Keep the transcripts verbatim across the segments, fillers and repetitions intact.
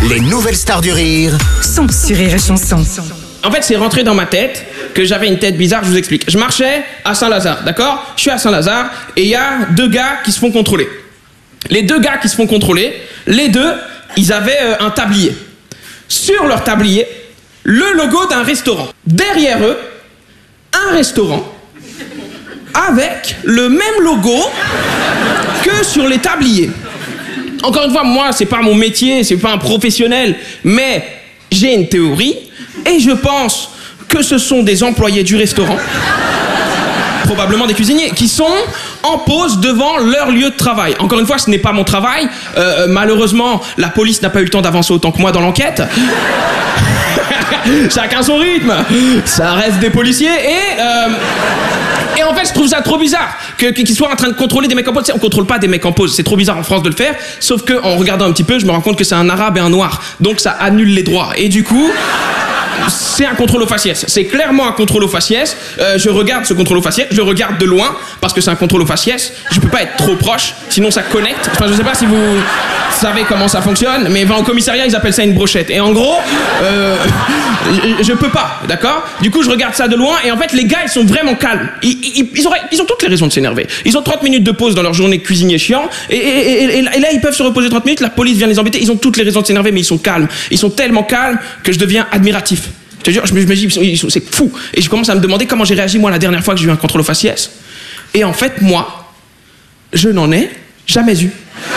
Les nouvelles stars du rire sont sur Rire et Chanson. En fait, c'est rentré dans ma tête que j'avais une tête bizarre, je vous explique. Je marchais à Saint-Lazare, d'accord? Je suis à Saint-Lazare et il y a deux gars qui se font contrôler. Les deux gars qui se font contrôler, les deux, ils avaient euh, un tablier. Sur leur tablier, le logo d'un restaurant. Derrière eux, un restaurant avec le même logo que sur les tabliers. Encore une fois, moi, c'est pas mon métier, c'est pas un professionnel, mais j'ai une théorie et je pense que ce sont des employés du restaurant, probablement des cuisiniers, qui sont en pause devant leur lieu de travail. Encore une fois, ce n'est pas mon travail. Euh, malheureusement, la police n'a pas eu le temps d'avancer autant que moi dans l'enquête. Chacun son rythme. Ça reste des policiers et... Euh... Et en fait, je trouve ça trop bizarre que, qu'ils soient en train de contrôler des mecs en pause. On contrôle pas des mecs en pause. C'est trop bizarre en France de le faire. Sauf que, en regardant un petit peu, je me rends compte que c'est un arabe et un noir. Donc ça annule les droits. Et du coup... c'est un contrôle au faciès. C'est clairement un contrôle au faciès. Euh, je regarde ce contrôle au faciès. Je regarde de loin parce que c'est un contrôle au faciès. Je peux pas être trop proche, sinon ça connecte. Enfin, je sais pas si vous savez comment ça fonctionne, mais ben, au commissariat ils appellent ça une brochette. Et en gros, euh, je, je peux pas, d'accord? Du coup, je regarde ça de loin et en fait, les gars ils sont vraiment calmes. Ils, ils, ils, auraient, ils ont toutes les raisons de s'énerver. Ils ont trente minutes de pause dans leur journée de cuisinier chiant et, et, et, et là ils peuvent se reposer trente minutes. La police vient les embêter. Ils ont toutes les raisons de s'énerver, mais ils sont calmes. Ils sont tellement calmes que je deviens admiratif. Je te jure, je me, je me dis, ils sont, ils sont, c'est fou. Et je commence à me demander comment j'ai réagi, moi, la dernière fois que j'ai eu un contrôle au faciès. Et en fait, moi, je n'en ai jamais eu.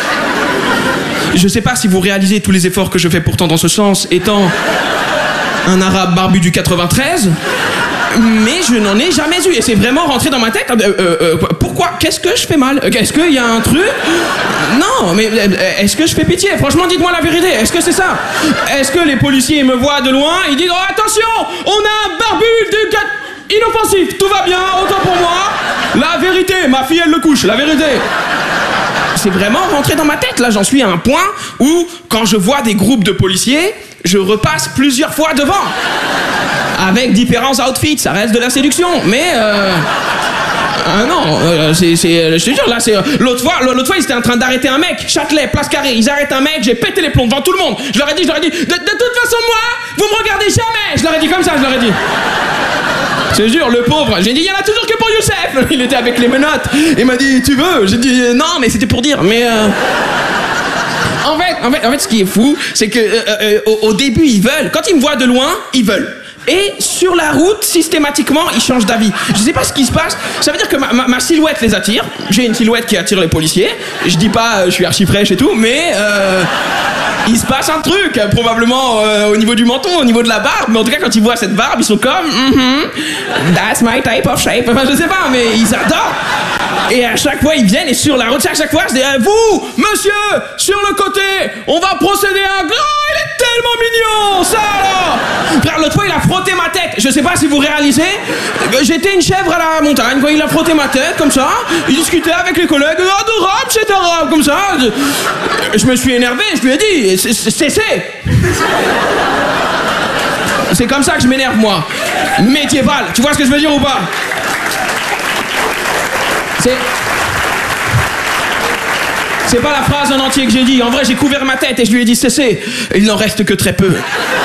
Je sais pas si vous réalisez tous les efforts que je fais pourtant dans ce sens, étant un arabe barbu du quatre-vingt-treize, mais je n'en ai jamais eu. Et c'est vraiment rentré dans ma tête. Euh, euh, euh, pourquoi? Qu'est-ce que je fais mal? Est-ce qu'il y a un truc? Non, mais est-ce que je fais pitié? Franchement, dites-moi la vérité. Est-ce que c'est ça? Est-ce que les policiers me voient de loin? Ils disent, oh, attention, on a un barbu du quatre... inoffensif, tout va bien, autant pour moi. La vérité, ma fille, elle le couche, la vérité. C'est vraiment rentré dans ma tête. Là, j'en suis à un point où, quand je vois des groupes de policiers, je repasse plusieurs fois devant. Avec différents outfits, ça reste de la séduction, mais... Euh... Ah non, euh, c'est, c'est, je te jure, là, c'est... L'autre fois, l'autre fois, ils étaient en train d'arrêter un mec, Châtelet, Place Carrée, ils arrêtent un mec, j'ai pété les plombs devant tout le monde. Je leur ai dit, je leur ai dit, de, de toute façon, moi, vous me regardez jamais. Je leur ai dit comme ça, je leur ai dit. Je te jure, le pauvre, j'ai dit, il y en a toujours que pour Youssef. Il était avec les menottes, il m'a dit, tu veux? J'ai dit, non, mais c'était pour dire, mais... Euh... En fait, en fait, en fait, ce qui est fou, c'est que euh, euh, au, au début, ils veulent. Quand ils me voient de loin, ils veulent. Et sur la route, systématiquement, ils changent d'avis. Je sais pas ce qui se passe. Ça veut dire que ma, ma, ma silhouette les attire. J'ai une silhouette qui attire les policiers. Je dis pas, euh, je suis archi fraîche et tout, mais euh, il se passe un truc, probablement euh, au niveau du menton, au niveau de la barbe. Mais en tout cas, quand ils voient cette barbe, ils sont comme, mm-hmm, that's my type of shape. Enfin, je sais pas, mais ils adorent. Et à chaque fois, ils viennent et sur la route, à chaque fois, je dis, eh, vous, monsieur, sur le côté, on va procéder à un grand. Il est tellement mignon, ça alors. Frère, l'autre fois, il a frotté ma tête. Je sais pas si vous réalisez. J'étais une chèvre à la montagne, quand il a frotté ma tête, comme ça. Il discutait avec les collègues. Adorable, c'est adorable, comme ça. Je me suis énervé, je lui ai dit, cessez. C'est comme ça que je m'énerve, moi. Médiéval, tu vois ce que je veux dire ou pas? C'est... C'est pas la phrase en entier que j'ai dit. En vrai, j'ai couvert ma tête et je lui ai dit cessez. Il n'en reste que très peu.